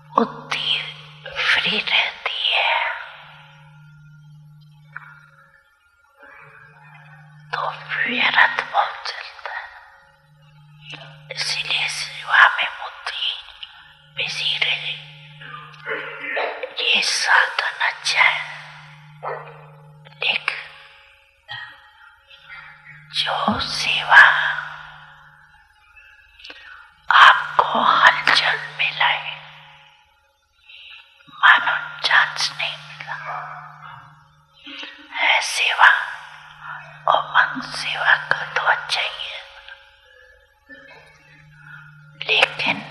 उतनी फ्री रहती है। तो व्यर्थ बहुत चलता है, इसीलिए सेवा में बुद्धि बिजी रहे। ये साधन अच्छा है, लेकिन जो सेवा आपको हलचल में लाए, मानो चांस नहीं मिला है सेवा, और मन सेवा का तो अच्छा ही है, लेकिन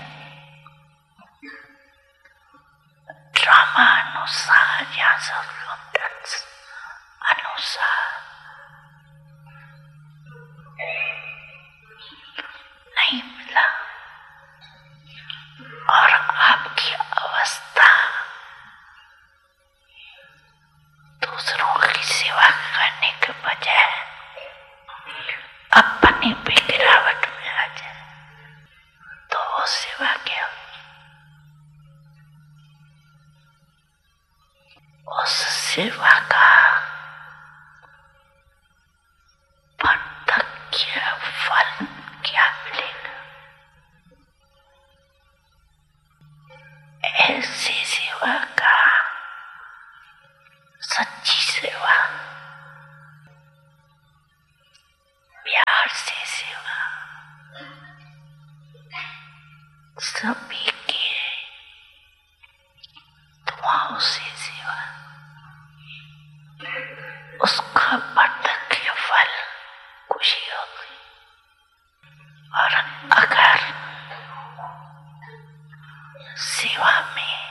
ड्रामा अनुसार या सर्कमस्टेंस अनुसार नहीं मिला, और आपकी अवस्था दूसरों की सेवा करने के बजाय अपनी भी गिरावट में आ जाए, तो वो सेवा क्या? उस सेवा का प्रत्यक्ष फल क्या मिलेगा? ऐसी सेवा का, सच्ची सेवा, प्यार से सेवा, सभी के दुआओं से सेवा, उसका प्रत्यक्ष फल खुशी होगी। और अगर सेवा में